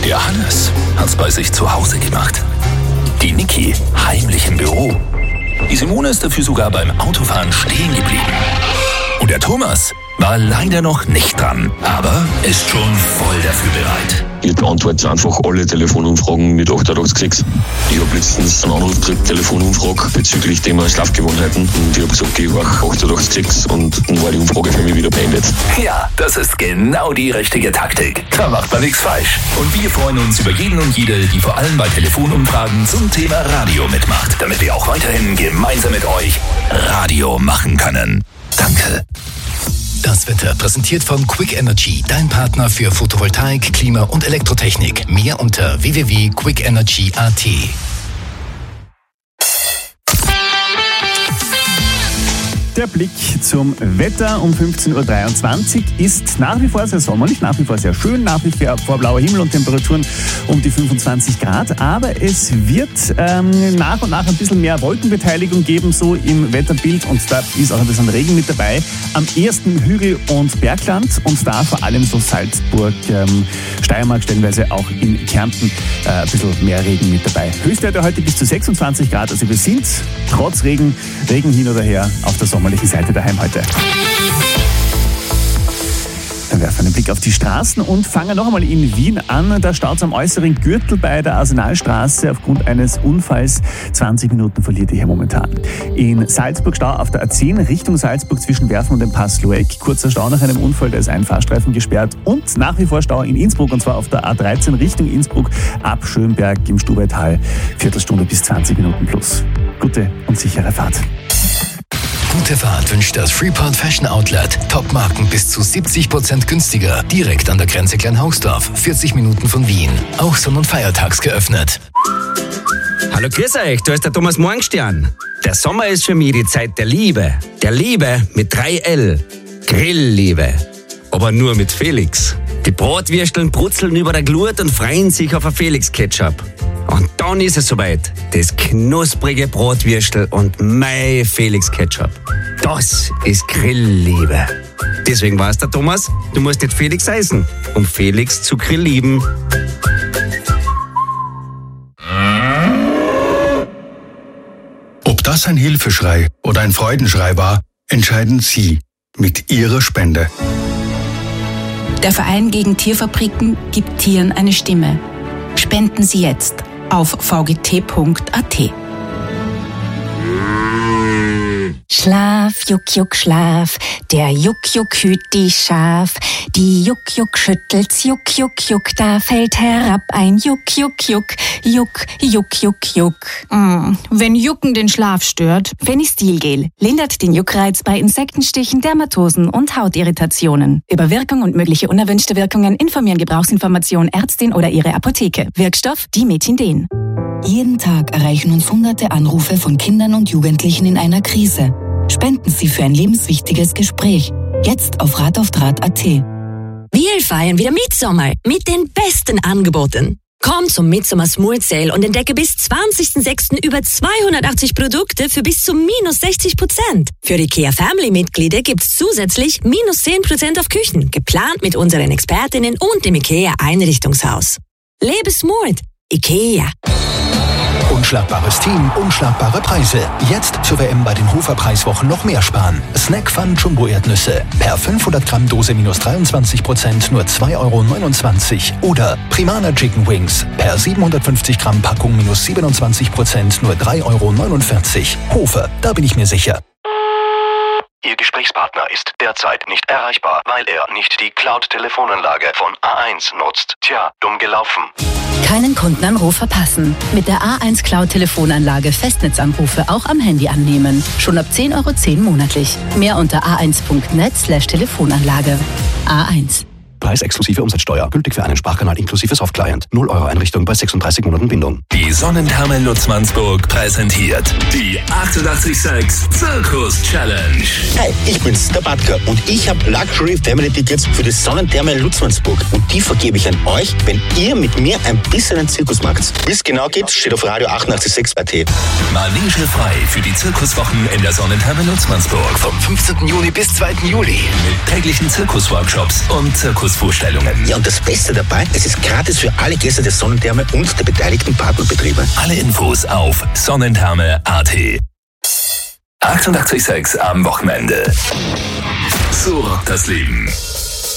Der Hannes hat's bei sich zu Hause gemacht. Die Niki heimlich im Büro. Die Simone ist dafür sogar beim Autofahren stehen geblieben. Und der Thomas war leider noch nicht dran, aber ist schon voll dafür bereit. Ich beantworte einfach alle Telefonumfragen mit 886. Ich habe letztens einen Anruf gekriegt, Telefonumfrage bezüglich Thema Schlafgewohnheiten. Und ich habe gesagt, ich war 886 und dann war die Umfrage für mich wieder beendet. Ja, das ist genau die richtige Taktik. Da macht man nichts falsch. Und wir freuen uns über jeden und jede, die vor allem bei Telefonumfragen zum Thema Radio mitmacht, damit wir auch weiterhin gemeinsam mit euch Radio machen können. Danke. Das Wetter präsentiert von Quick Energy, dein Partner für Photovoltaik, Klima und Elektrotechnik. Mehr unter www.quickenergy.at. Der Blick zum Wetter um 15.23 Uhr ist nach wie vor sehr sommerlich, nach wie vor sehr schön, nach wie vor blauer Himmel und Temperaturen um die 25 Grad. Aber es wird nach und nach ein bisschen mehr Wolkenbeteiligung geben, so im Wetterbild. Und da ist auch ein bisschen Regen mit dabei. Am ersten Hügel- und Bergland und da vor allem so Salzburg, Steiermark, stellenweise auch in Kärnten ein bisschen mehr Regen mit dabei. Höchstwerte heute bis zu 26 Grad. Also wir sind trotz Regen hin oder her auf der sommerlichen Seite daheim heute. Dann werfen wir einen Blick auf die Straßen und fangen noch einmal in Wien an. Da staut es am äußeren Gürtel bei der Arsenalstraße aufgrund eines Unfalls. 20 Minuten verliert ihr hier momentan. In Salzburg Stau auf der A10 Richtung Salzburg zwischen Werfen und dem Pass Loeck. Kurzer Stau nach einem Unfall, da ist ein Fahrstreifen gesperrt. Und nach wie vor Stau in Innsbruck und zwar auf der A13 Richtung Innsbruck ab Schönberg im Stubaital. Viertelstunde bis 20 Minuten plus. Gute und sichere Fahrt. Gute Fahrt wünscht das Freeport Fashion Outlet. Top-Marken bis zu 70% günstiger. Direkt an der Grenze Kleinhausdorf. 40 Minuten von Wien. Auch sonn- und feiertags geöffnet. Hallo, grüß euch, da ist der Thomas Morgenstern. Der Sommer ist für mich die Zeit der Liebe. Der Liebe mit 3L. Grillliebe. Aber nur mit Felix. Die Bratwürsteln brutzeln über der Glut und freuen sich auf ein Felix-Ketchup. Und dann ist es soweit. Das knusprige Bratwürstel und mein Felix-Ketchup. Das ist Grillliebe. Deswegen weiß der Thomas, du musst nicht Felix heißen, um Felix zu grilllieben. Ob das ein Hilfeschrei oder ein Freudenschrei war, entscheiden Sie mit Ihrer Spende. Der Verein gegen Tierfabriken gibt Tieren eine Stimme. Spenden Sie jetzt auf vgt.at. Schlaf, Juck, Juck, Schlaf, der Juck, Juck hüt die Schaf. Die Juck, Juck schüttelt's, Juck, Juck, Juck, da fällt herab ein Juck, Juck, Juck, Juck, Juck, Juck, Juck. Wenn Jucken den Schlaf stört. Fenistilgel lindert den Juckreiz bei Insektenstichen, Dermatosen und Hautirritationen. Über Wirkung und mögliche unerwünschte Wirkungen informieren Gebrauchsinformation Ärztin oder Ihre Apotheke. Wirkstoff Dimetindin. Jeden Tag erreichen uns hunderte Anrufe von Kindern und Jugendlichen in einer Krise. Spenden Sie für ein lebenswichtiges Gespräch. Jetzt auf rataufdraht.at. Wir feiern wieder Mitsommer mit den besten Angeboten. Komm zum Midsommer Smooth Sale und entdecke bis 20.06. über 280 Produkte für bis zu -60%. Für IKEA Family Mitglieder gibt's zusätzlich -10% auf Küchen, geplant mit unseren Expertinnen und dem IKEA Einrichtungshaus. Lebe smooth. IKEA. Unschlagbares Team, unschlagbare Preise. Jetzt zur WM bei den Hofer-Preiswochen noch mehr sparen. Snack Fun Jumbo Erdnüsse. Per 500 Gramm Dose -23%, nur 2,29 €. Oder Primana Chicken Wings. Per 750 Gramm Packung -27%, nur 3,49 €. Hofer, da bin ich mir sicher. Ihr Gesprächspartner ist derzeit nicht erreichbar, weil er nicht die Cloud-Telefonanlage von A1 nutzt. Tja, dumm gelaufen. Keinen Kundenanruf verpassen. Mit der A1 Cloud Telefonanlage Festnetzanrufe auch am Handy annehmen. Schon ab 10,10 € monatlich. Mehr unter a1.net/Telefonanlage. A1. Preis exklusive Umsatzsteuer. Gültig für einen Sprachkanal inklusive Softclient. 0 € Einrichtung bei 36 Monaten Bindung. Die Sonnentherme Lutzmannsburg präsentiert die 886 Zirkus Challenge. Hi, ich bin's, der Batka und ich habe Luxury Family Tickets für die Sonnentherme Lutzmannsburg und die vergebe ich an euch, wenn ihr mit mir ein bisschen einen Zirkus macht. Wie es genau geht, steht auf Radio 886.at. Manege frei für die Zirkuswochen in der Sonnentherme Lutzmannsburg Vom 15. Juni bis 2. Juli. mit täglichen Zirkusworkshops und Zirkus Zirkusvorstellungen. Ja, und das Beste dabei, es ist gratis für alle Gäste der Sonnentherme und der beteiligten Partnerbetriebe. Alle Infos auf sonnentherme.at. 88,6 am Wochenende. So rockt das Leben.